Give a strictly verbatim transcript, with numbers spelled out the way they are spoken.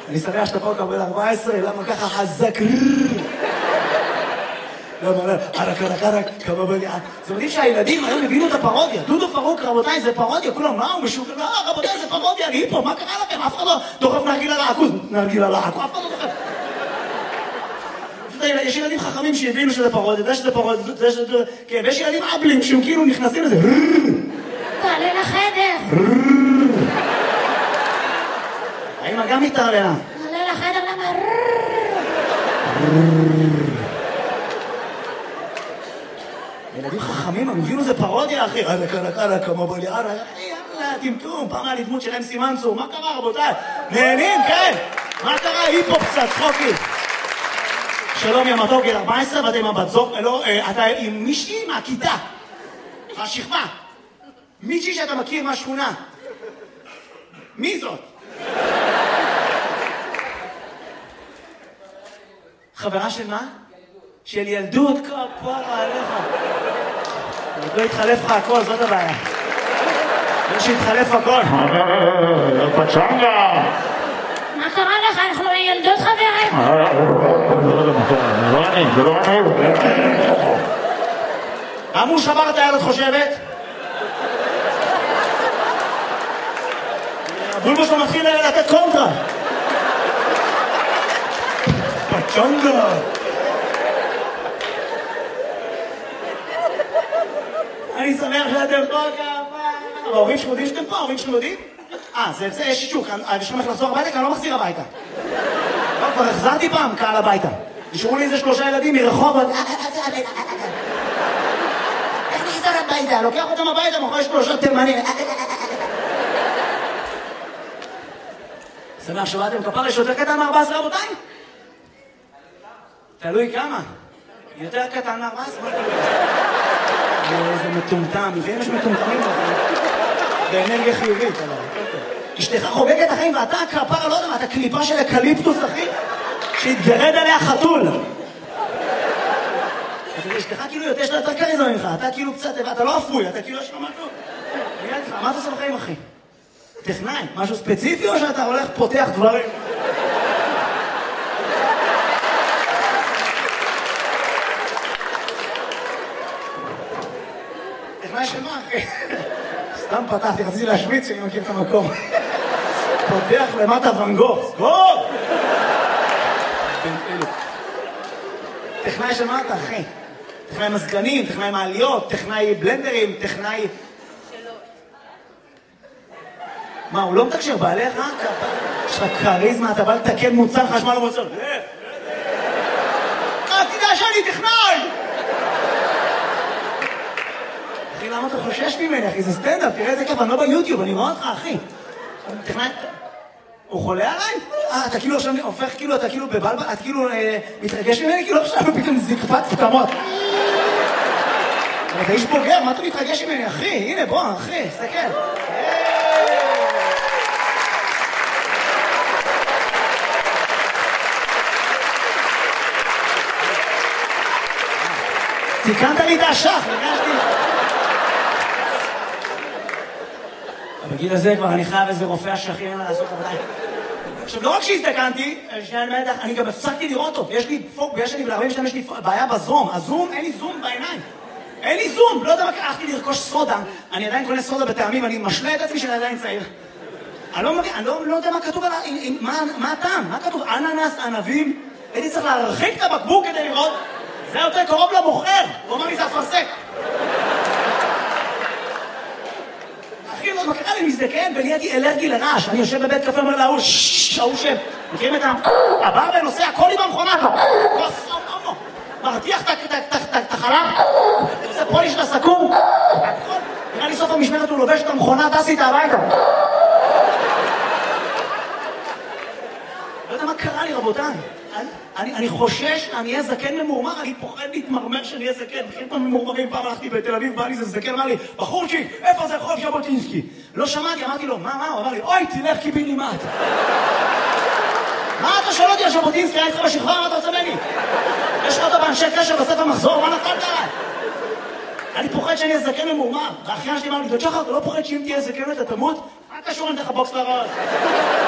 אני שמח שאתה פה קבל ארבע עשרה, למה ככה חזק? למה, למה, ערק, ערק, ערק, כמה בליעה. זאת אומרת שהילדים היום הבינו את הפרודיה. דודו פרוק, רבותיי, זה פרודיה. כולם, מה הוא משוגע? לא, רבותיי, זה פרודיה, אני פה, מה קרה לכם? אף אחד לא דוחף נרגילה לעכוז. נרגילה לעכוז, אף אחד לא דוחף. יש ילדים חכמים שהבינו שזה פרודיה, זה שזה פרודיה, זה שזה... כן, ויש ילדים אבלים שהם כאילו נכנסים לזה. תעלה לחדר. האמא גם מתערללה. תעלה לחדר, למה? ילדים חכמים, הם הבינו זה פרודיה, אחי. אלה, קלה, קלה, כמה בליעה, יאללה, טמטום, פעם היה לי דמות של אמסי מנצור, מה קרה, רבותיי? נהנים, כן? מה קרה? היפו קצת, צחוקי. שלום, יא מתוק, גיל ארבע עשרה, ואתה עם הבת זוג, לא, אתה עם מישהי מהכיתה, השכבה. מישהי שאתה מכיר מהשכונה. מי זאת? חברה של מה? של ילדות, כפרה עליך. עוד לא התחלף לך הכל, זאת הבעיה. לא שהתחלף הכל. פצ'נגה! מה קרה לך? אנחנו ילדות חברים. זה לא אני, זה לא אני. למה הוא שבר את היד, את חושבת? הבולבו שלו מתחיל לתת קונטרה. פצ'נגה! אני שמח שאתם פה כמה... ההורים שלכם יודעים שאתם פה? ההורים שלכם יודעים? אה, זה, זה, יש אישור, יש לכם איך לחזור הביתה? כי אני לא מחזיר הביתה. לא, כבר החזרתי פעם קהל הביתה. נשארו לי איזה שלושה ילדים מרחובות. איך נחזר הביתה? לוקח אותם הביתה, מאחורי שלושה תימנים. שמח שבאתם כפר, יש יותר קטן מ-ארבע עשרה, רבותיי? תלוי כמה. יותר קטן מ-ארבע עשרה? איזה מטומטם, לפעמים יש מטומטמים באנרגיה חיובית. אשתך חוגגת החיים ואתה כפרה, לא יודע מה, אתה קליפה של אקליפטוס, אחי, שהתגרד עליה חתול. אשתך כאילו יש לה יותר קריזמה ממך, אתה כאילו קצת, אתה לא אפוי, אתה כאילו יש לו משהו. מה אתה עושה בחיים, אחי? טכנאי, משהו ספציפי או שאתה הולך פותח דברים? טכנאי של מה, אחי? סתם פתחתי, רציתי להשוויץ שאני מכיר את המקום. פותח למטה ואן גוך. סגור! טכנאי של מה אתה, אחי? טכנאי מזגנים, טכנאי מעליות, טכנאי בלנדרים, טכנאי... מה, הוא לא מתקשר בעליך? יש לך קריזמה, אתה בא לתקן מוצר חשמל או מוצר. אה, תדע שאני טכנאי! אחי, למה אתה חושש ממני, אחי? זה סטנדאפ, תראה איזה כיף, אני לא ביוטיוב, אני רואה אותך, אחי. טכנאי... הוא חולה עליי? אה, אתה כאילו עכשיו הופך, כאילו, אתה כאילו בבלבל, אתה כאילו מתרגש ממני, כאילו עכשיו פתאום זקפת פתמות. אתה איש בוגר, מה אתה מתרגש ממני, אחי? הנה, בוא, אחי, סתכל. תיקנת לי את השח, הרגשתי. בגיל הזה כבר אני חייב איזה רופא השחים לעשות עבודה. עכשיו, לא רק שהזדקנתי, אני גם הפסקתי לראות אותו. יש לי פוק, ויש לי ב-ארבעים ושתיים, יש לי בעיה בזום. הזום, אין לי זום בעיניים. אין לי זום! לא יודע מה, הלכתי לרכוש סודה. אני עדיין קונה סודה בטעמים, אני משלה את עצמי שאני עדיין צעיר. אני לא יודע מה כתוב על... מה הטעם? מה כתוב? אננס, ענבים? הייתי צריך להרחיק את הבקבוק כדי לראות. זה יותר קרוב למוכר. הוא אומר לי, זה אפרסק. אחי, לא, מה קרה לי מזדקן ונהייתי אלרגי לרעש. אני יושב בבית קפה, אומר לה, הוא ששש, הוא שם. מכירים את ה... הבא ונוסע, הכל עם המכונה פה. מרתיח את החלב. עושה פוליש לסכו"ם. נראה לי סוף המשמרת הוא לובש את המכונה, טס איתה הביתה. לא יודע מה קרה לי, רבותיי. אני חושש, אני אהיה זקן ממורמר, אני פוחד להתמרמר שאני אהיה זקן. בכיר פעם ממורמרים, פעם הלכתי בתל אביב, בא לי זה זקן, אמר לי, בחורצ'יק, איפה זה רחוב ז'בוטינסקי? לא שמעתי, אמרתי לו, מה, מה? הוא אמר לי, אוי, תלך קיבינימט. מה אתה שואל אותי על ז'בוטינסקי? אני איתך בשכבה, מה אתה רוצה ממני? יש לך אותו באנשי קשר בספר מחזור, מה נפלת עליי? אני פוחד שאני אהיה זקן ממורמר. והאחיין שלי אמר לי, דוד שחר, אתה לא פוחד שאם תהיה זקן אתה תמות? מה קשור עם דרך הבוקס לראש?